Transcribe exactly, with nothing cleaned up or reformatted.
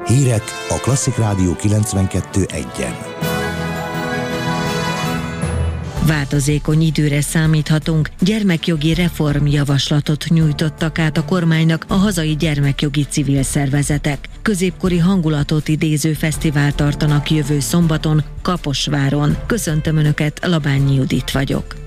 Hírek a Klasszik Rádió kilencvenkettő egyen. Változékony időre számíthatunk. Gyermekjogi reformjavaslatot nyújtottak át a kormánynak a hazai gyermekjogi civil szervezetek. Középkori hangulatot idéző fesztivált tartanak jövő szombaton, Kaposváron. Köszöntöm Önöket, Labányi Judit vagyok.